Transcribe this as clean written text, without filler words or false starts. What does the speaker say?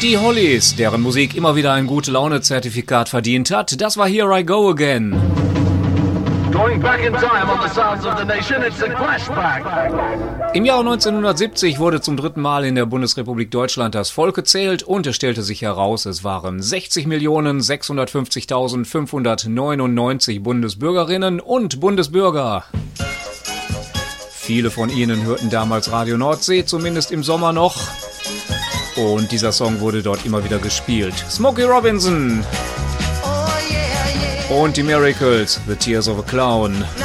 Die Hollies, deren Musik immer wieder ein Gute-Laune-Zertifikat verdient hat, das war Here I Go Again. Going back in time on the sounds of the nation, it's a flashback. Im Jahre 1970 wurde zum dritten Mal in der Bundesrepublik Deutschland das Volk gezählt und es stellte sich heraus, es waren 60.650.599 Bundesbürgerinnen und Bundesbürger. Viele von ihnen hörten damals Radio Nordsee, zumindest im Sommer noch. Und dieser Song wurde dort immer wieder gespielt. Smokey Robinson und die Miracles, The Tears of a Clown.